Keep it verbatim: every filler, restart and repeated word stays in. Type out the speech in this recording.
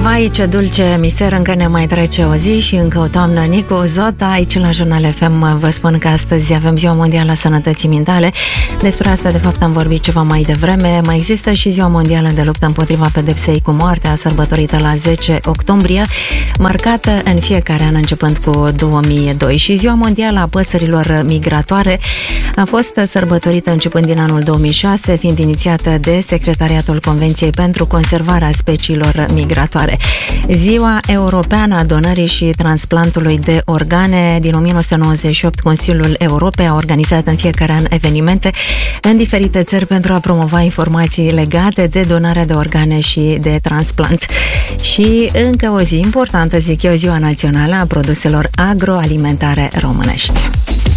Vai, ce dulce mister, încă ne mai trece o zi și încă o toamnă. Nicu Zota, aici la Jurnal F M vă spun că astăzi avem Ziua Mondială a Sănătății Mentale. Despre asta, de fapt, am vorbit ceva mai devreme. Mai există și Ziua Mondială de luptă împotriva pedepsei cu moartea, sărbătorită la zece octombrie, marcată în fiecare an începând cu două mii doi. Și Ziua Mondială a Păsărilor Migratoare a fost sărbătorită începând din anul două mii șase, fiind inițiată de Secretariatul Convenției pentru Conservarea Speciilor Migratoare. Ziua Europeană a Donării și Transplantului de Organe din o mie nouă sute nouăzeci și opt, Consiliul Europei a organizat în fiecare an evenimente în diferite țări pentru a promova informații legate de donarea de organe și de transplant. Și încă o zi importantă, zic eu, Ziua Națională a Produselor Agroalimentare Românești.